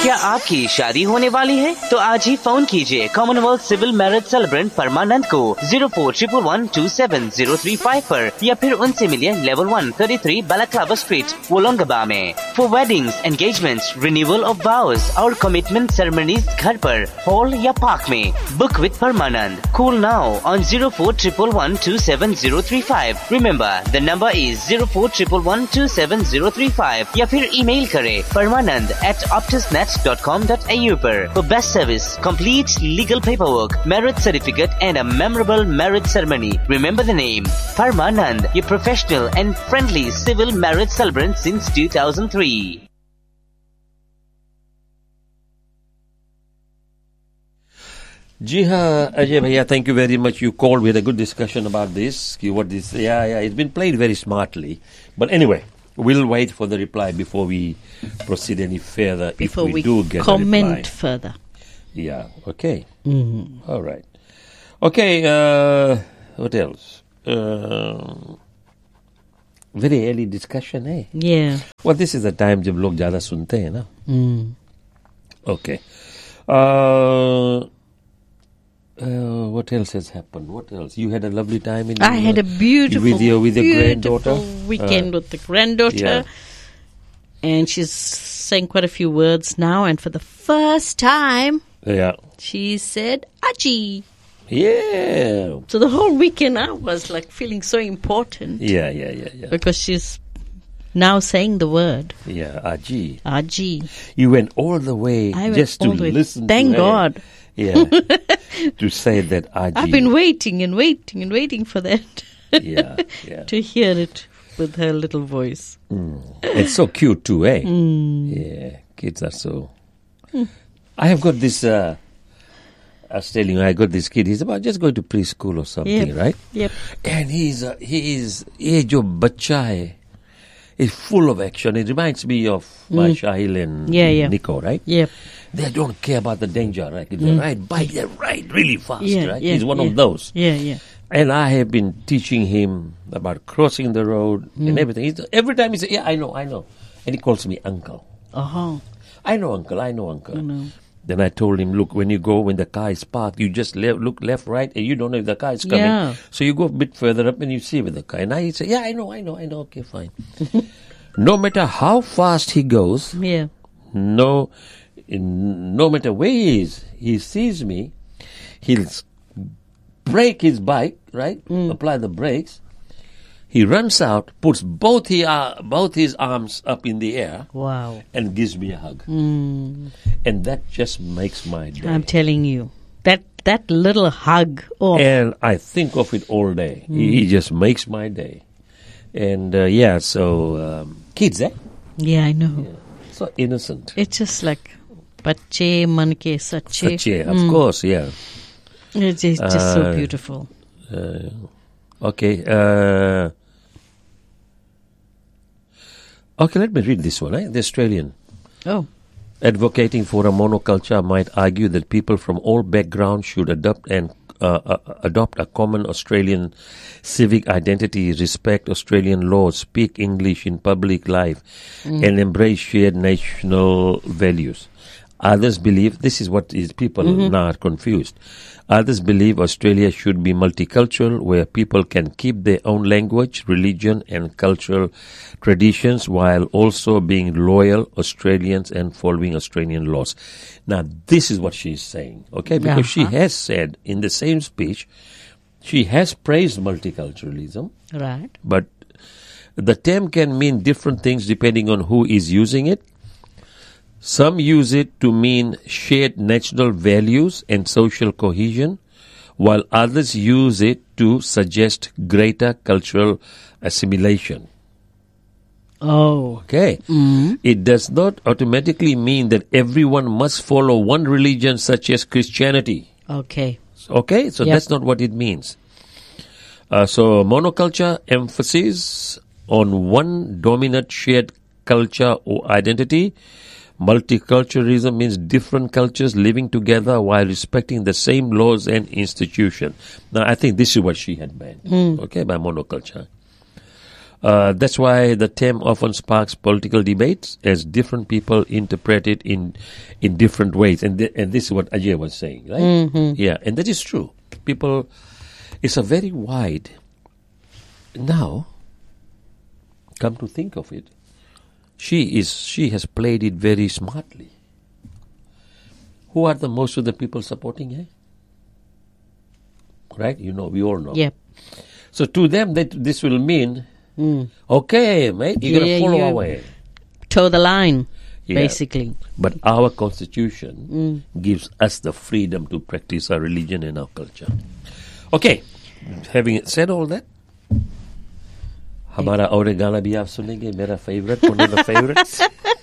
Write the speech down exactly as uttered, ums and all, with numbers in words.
क्या आपकी शादी होने वाली है? तो आज ही फोन कीजिए कॉमनवेल्थ सिविल मैरिज सेलिब्रेंट परमानंद को zero four triple one two seven zero three five पर या फिर उनसे मिलिए level one thirty three balaclava street वोलोंगबा में। For weddings, engagements, renewal of vows और कमिटमेंट सेरेमनीज घर पर, हॉल या पार्क में। Book with Parmanand. Call now on zero four triple one two seven zero three five. Remember the number is zero four triple one two seven zero three five या फिर email करें परमानंद eight optusnet dot com dot a u पर। For best service, complete legal paperwork, marriage certificate and a memorable marriage ceremony. Remember the name, Parmanand, your professional and friendly civil marriage celebrant since two thousand three. Ji ha, Ajay bhaiya, thank you very much. You called. We had a good discussion about this. What this? Yeah, yeah. It's been played very smartly. But anyway, we'll wait for the reply before we proceed any further. Before if we, we do get comment a reply. further. Yeah. Okay. Mm-hmm. All right. Okay. Uh, what else? Uh, very early discussion, eh? Yeah. Well, this is the time jab log zyada sunte hain na. Mm. Okay. Uh, uh, what else has happened? What else? You had a lovely time in. I had a beautiful, with your with your beautiful granddaughter. weekend Uh, with the granddaughter, yeah. and she's saying quite a few words now. And for the first time, Yeah. she said "Aji." Yeah. So the whole weekend, I was like feeling so important Yeah. Yeah. Yeah. Yeah. because she's now saying the word Yeah. Aji. "Aji." You went all the way I went just to all the way. listen. Thank to her. God. Yeah. To say that Aji. I've been waiting and waiting and waiting for that. Yeah. Yeah. To hear it with her little voice. Mm. It's so cute too, eh? Mm. Yeah. Kids are so. I have got this. Uh, I was telling you, I got this kid. He's about just going to preschool or something, Yep. right? Yep. And he's uh, he is ye jo bacha hai is full of action. It reminds me of my Shahil and Yeah, yeah. Nico, right? Yep. They don't care about the danger, right? It's a ride bike, they ride really fast, Yeah, right? yeah, He's one yeah. of those. Yeah, yeah. And I have been teaching him about crossing the road and everything. He's, every time he says, yeah, I know, I know. And he calls me uncle. Uh-huh. I know, uncle, I know, uncle. I know. Then I told him, look, when you go, when the car is parked, you just le- look left, right, and you don't know if the car is coming. Yeah. So you go a bit further up and you see with the car. And I say, yeah, I know, I know, I know, okay, fine. No matter how fast he goes, Yeah. no, in, no matter where he is, he sees me, he'll s- brake his bike, right? Apply the brakes. He runs out, puts both his, uh, both his arms up in the air, Wow. and gives me a hug. Mm. And that just makes my day. I'm telling you. That that little hug. Oh. And I think of it all day. He, he just makes my day. And uh, yeah, so um, kids, eh? Yeah, I know. Yeah. So innocent. It's just like Bache manke sache. Such a, of course, yeah. It's just, just so Uh, beautiful. Uh, okay. Uh, okay, let me read this one. Eh? The Australian. Oh. Advocating for a monoculture might argue that people from all backgrounds should adopt and uh, uh, adopt a common Australian civic identity, respect Australian laws, speak English in public life, and embrace shared national values. Others believe, this is what is people now are confused. Others believe Australia should be multicultural, where people can keep their own language, religion, and cultural traditions while also being loyal Australians and following Australian laws. Now, this is what she is saying, okay? Because she Uh-huh. has said in the same speech, she has praised multiculturalism, Right. but the term can mean different things depending on who is using it. Some use it to mean shared national values and social cohesion, while others use it to suggest greater cultural assimilation. Oh. Okay. It does not automatically mean that everyone must follow one religion such as Christianity. Okay. Okay, so Yep. that's not what it means. Uh, so monoculture emphasis on one dominant shared culture or identity. Multiculturalism means different cultures living together while respecting the same laws and institutions. Now, I think this is what she had meant, okay, by monoculture. Uh, that's why the term often sparks political debates, as different people interpret it in in different ways. And th- and this is what Ajay was saying, right? Mm-hmm. Yeah, and that is true. People, it's a very wide. Now, come to think of it, she is she has played it very smartly. Who are the most of the people supporting her? Right? You know, we all know. Yep. So to them, that this will mean, Mm. okay, mate, you're Yeah, going to follow you- our way. Toe the line, Yeah. basically. But our constitution gives us the freedom to practice our religion and our culture. Okay, having said all that, हमारा और गाना भी आप सुनेंगे मेरा favorite, one of the favorites.